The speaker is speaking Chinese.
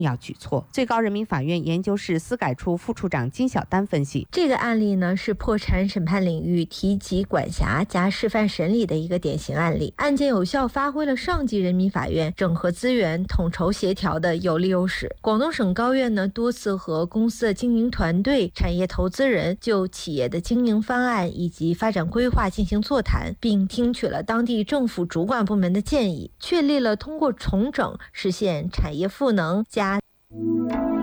要举措。最高人民法院研究室司改处副处长金小丹分析， 这个案例呢是破产审判领域提及管辖加示范审理的一个典型案例，案件有效发挥了上级人民法院整合资源、统筹协调的有利优势。广东省高院呢多次和公司的经营团队、产业投资人就企业的经营方案以及发展规划进行座谈，并听取了当地政府主管部门的建议，确立了通过重整实现产业赋能加